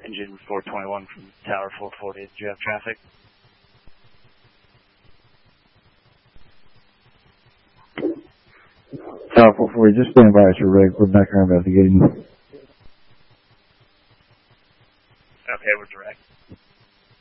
engine 421 from Tower 440. Do you have traffic? Tower 440, just stand by at your rig. We're background investigating. Okay, we're direct.